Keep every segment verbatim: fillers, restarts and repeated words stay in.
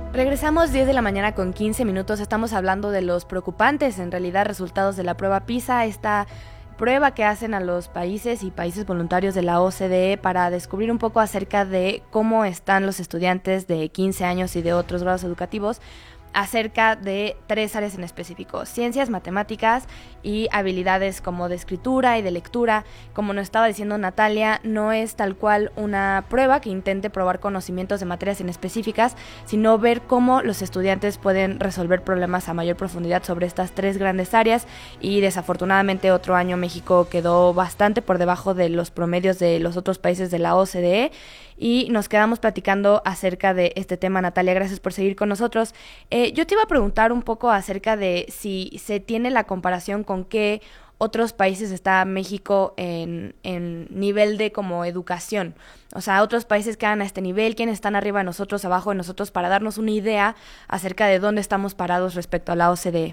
Regresamos diez de la mañana con quince minutos, estamos hablando de los preocupantes, en realidad, resultados de la prueba PISA, esta prueba que hacen a los países y países voluntarios de la O C D E para descubrir un poco acerca de cómo están los estudiantes de quince años y de otros grados educativos acerca de tres áreas en específico: ciencias, matemáticas y habilidades como de escritura y de lectura. Como nos estaba diciendo Natalia, no es tal cual una prueba que intente probar conocimientos de materias en específicas, sino ver cómo los estudiantes pueden resolver problemas a mayor profundidad sobre estas tres grandes áreas, y desafortunadamente otro año México quedó bastante por debajo de los promedios de los otros países de la O C D E. Y nos quedamos platicando acerca de este tema. Natalia, gracias por seguir con nosotros. Eh, yo te iba a preguntar un poco acerca de si se tiene la comparación con qué otros países está México en, en nivel de como educación. O sea, otros países quedan a este nivel, quiénes están arriba de nosotros, abajo de nosotros, para darnos una idea acerca de dónde estamos parados respecto a la O C D E.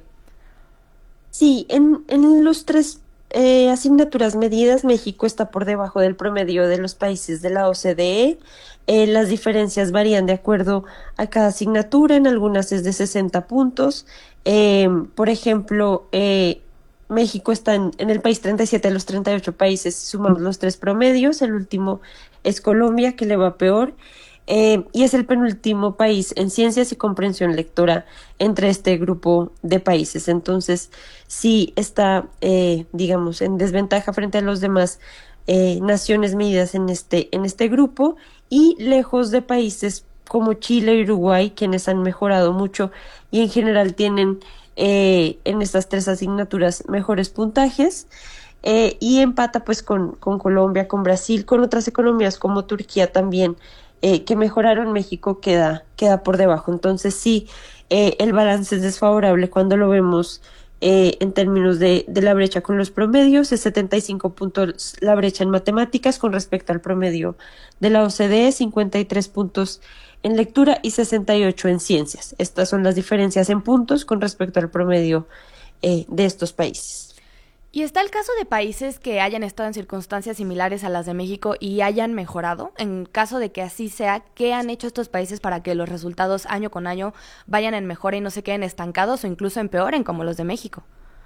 Sí, en, en los tres eh, asignaturas medidas, México está por debajo del promedio de los países de la O C D E. Eh, las diferencias varían de acuerdo a cada asignatura, en algunas es de sesenta puntos. Eh, por ejemplo, eh, México está en, en el país treinta y siete de los treinta y ocho países, si sumamos los tres promedios. El último es Colombia, que le va peor. Eh, y es el penúltimo país en ciencias y comprensión lectora entre este grupo de países. Entonces, sí está, eh, digamos, en desventaja frente a los demás eh, naciones medidas en este, en este grupo, y lejos de países como Chile y Uruguay, quienes han mejorado mucho y en general tienen eh, en estas tres asignaturas mejores puntajes. Eh, y empata pues con, con Colombia, con Brasil, con otras economías como Turquía también, eh, que mejoraron. México queda, queda por debajo. Entonces sí, eh, el balance es desfavorable cuando lo vemos eh, en términos de, de la brecha con los promedios. Es setenta y cinco puntos la brecha en matemáticas con respecto al promedio de la O C D E, cincuenta y tres puntos en lectura y sesenta y ocho en ciencias. Estas son las diferencias en puntos con respecto al promedio eh, de estos países. ¿Y está el caso de países que hayan estado en circunstancias similares a las de México y hayan mejorado? En caso de que así sea, ¿qué han hecho estos países para que los resultados año con año vayan en mejora y no se queden estancados o incluso empeoren como los de México?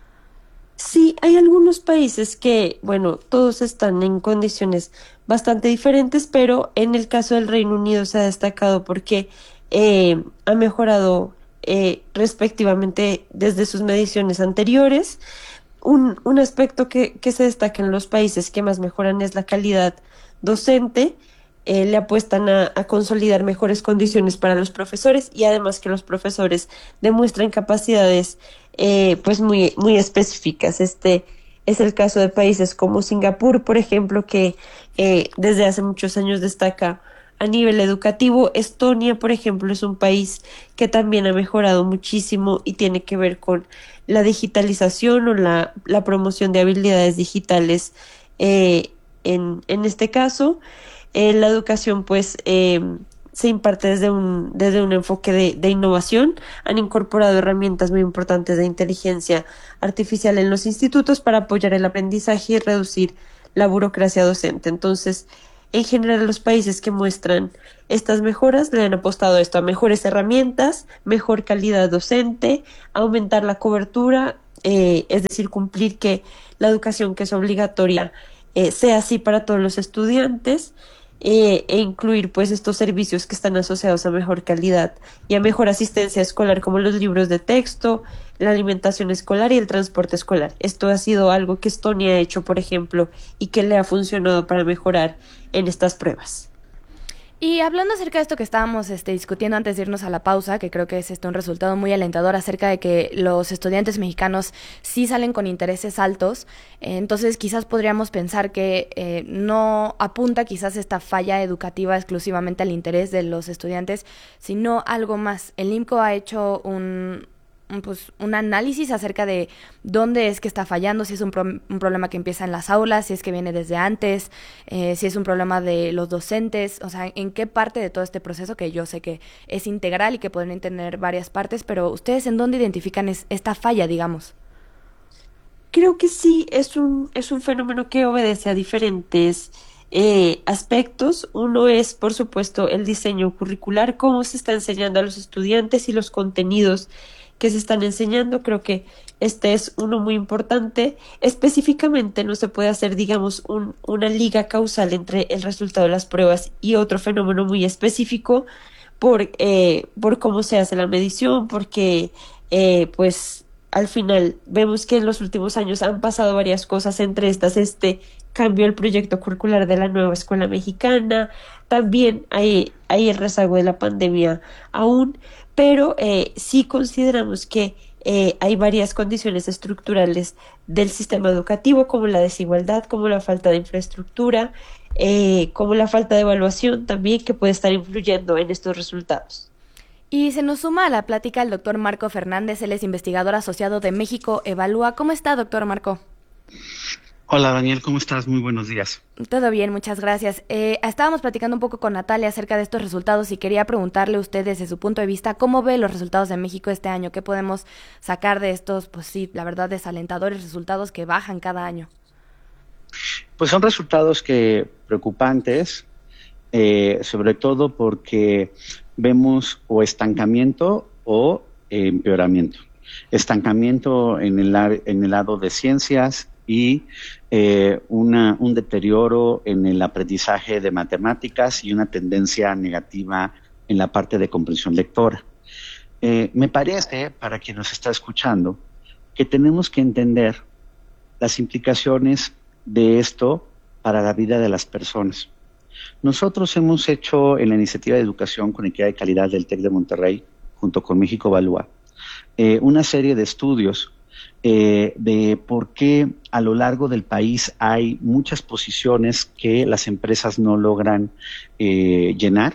Sí, hay algunos países que, bueno, todos están en condiciones bastante diferentes, pero en el caso del Reino Unido se ha destacado porque eh, ha mejorado eh, respectivamente desde sus mediciones anteriores. Un, un aspecto que, que se destaca en los países que más mejoran es la calidad docente. Eh, le apuestan a, a consolidar mejores condiciones para los profesores, y además que los profesores demuestran capacidades eh, pues muy, muy específicas. Este es el caso de países como Singapur, por ejemplo, que eh, desde hace muchos años destaca a nivel educativo. Estonia, por ejemplo, es un país que también ha mejorado muchísimo y tiene que ver con la digitalización o la, la promoción de habilidades digitales. Eh, en, en este caso, eh, la educación pues eh, se imparte desde un, desde un enfoque de, de innovación. Han incorporado herramientas muy importantes de inteligencia artificial en los institutos para apoyar el aprendizaje y reducir la burocracia docente. Entonces, en general, los países que muestran estas mejoras le han apostado esto: a mejores herramientas, mejor calidad docente, aumentar la cobertura, eh, es decir, cumplir que la educación que es obligatoria eh, sea así para todos los estudiantes, eh, e incluir pues estos servicios que están asociados a mejor calidad y a mejor asistencia escolar, como los libros de texto, la alimentación escolar y el transporte escolar. Esto ha sido algo que Estonia ha hecho, por ejemplo, y que le ha funcionado para mejorar en estas pruebas. Y hablando acerca de esto que estábamos este, discutiendo antes de irnos a la pausa, que creo que es este, un resultado muy alentador acerca de que los estudiantes mexicanos sí salen con intereses altos, eh, entonces quizás podríamos pensar que eh, no apunta quizás esta falla educativa exclusivamente al interés de los estudiantes, sino algo más. El IMCO ha hecho un, un, pues, un análisis acerca de dónde es que está fallando, si es un, pro un problema que empieza en las aulas, si es que viene desde antes, eh, si es un problema de los docentes, o sea, en qué parte de todo este proceso, que yo sé que es integral y que podrían tener varias partes, pero ustedes en dónde identifican es, esta falla, digamos. Creo que sí, es un, es un fenómeno que obedece a diferentes eh, aspectos. Uno es, por supuesto, el diseño curricular, cómo se está enseñando a los estudiantes y los contenidos que se están enseñando. Creo que este es uno muy importante. Específicamente no se puede hacer, digamos, un- una liga causal entre el resultado de las pruebas y otro fenómeno muy específico por, eh, por cómo se hace la medición, porque eh, pues al final vemos que en los últimos años han pasado varias cosas, entre estas este cambio del proyecto curricular de la nueva escuela mexicana, también hay, hay el rezago de la pandemia aún, pero eh, sí consideramos que eh, hay varias condiciones estructurales del sistema educativo, como la desigualdad, como la falta de infraestructura, eh, como la falta de evaluación también, que puede estar influyendo en estos resultados. Y se nos suma a la plática el doctor Marco Fernández, él es investigador asociado de México Evalúa. ¿Cómo está, doctor Marco? Hola Daniel, ¿cómo estás? Muy buenos días. Todo bien, muchas gracias. Eh, estábamos platicando un poco con Natalia acerca de estos resultados y quería preguntarle a usted desde su punto de vista, ¿cómo ve los resultados de México este año? ¿Qué podemos sacar de estos, pues sí, la verdad, desalentadores resultados que bajan cada año? Pues son resultados que preocupantes, eh, sobre todo porque vemos o estancamiento o eh, empeoramiento. Estancamiento en el, ar- en el lado de ciencias y eh, una, un deterioro en el aprendizaje de matemáticas y una tendencia negativa en la parte de comprensión lectora. Eh, me parece, para quien nos está escuchando, que tenemos que entender las implicaciones de esto para la vida de las personas. Nosotros hemos hecho en la iniciativa de educación con equidad y calidad del TEC de Monterrey, junto con México Evalúa, eh, una serie de estudios eh, de por qué a lo largo del país hay muchas posiciones que las empresas no logran eh, llenar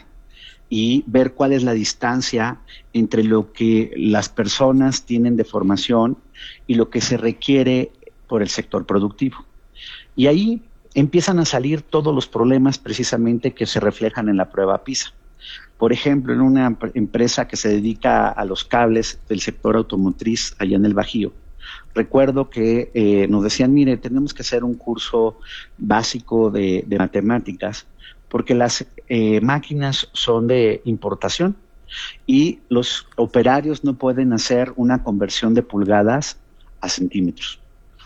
y ver cuál es la distancia entre lo que las personas tienen de formación y lo que se requiere por el sector productivo. Y ahí empiezan a salir todos los problemas precisamente que se reflejan en la prueba PISA. Por ejemplo, en una empresa que se dedica a los cables del sector automotriz allá en el Bajío, recuerdo que eh, nos decían, mire, tenemos que hacer un curso básico de, de matemáticas porque las eh, máquinas son de importación y los operarios no pueden hacer una conversión de pulgadas a centímetros.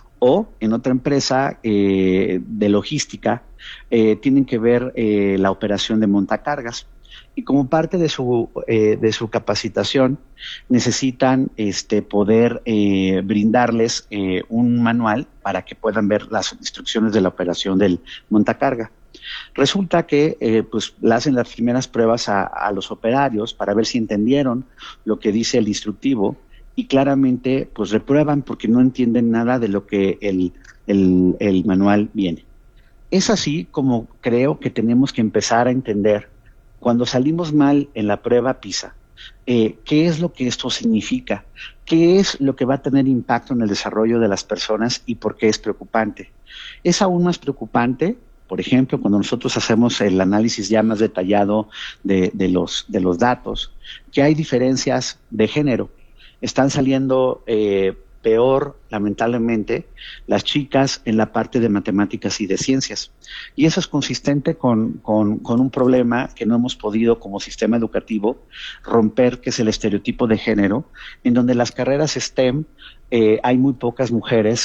O en otra empresa eh, de logística eh, tienen que ver eh, la operación de montacargas y como parte de su eh, de su capacitación necesitan este poder eh, brindarles eh, un manual para que puedan ver las instrucciones de la operación del montacarga. Resulta que eh, pues le hacen las primeras pruebas a, a los operarios para ver si entendieron lo que dice el instructivo y claramente pues reprueban porque no entienden nada de lo que el, el, el manual viene. Es así como creo que tenemos que empezar a entender cuando salimos mal en la prueba PISA, eh, qué es lo que esto significa, qué es lo que va a tener impacto en el desarrollo de las personas y por qué es preocupante. Es aún más preocupante, por ejemplo, cuando nosotros hacemos el análisis ya más detallado de, de, los, de los datos, que hay diferencias de género. Están saliendo eh, peor, lamentablemente, las chicas en la parte de matemáticas y de ciencias. Y eso es consistente con, con, con un problema que no hemos podido como sistema educativo romper, que es el estereotipo de género, en donde las carreras STEM eh, hay muy pocas mujeres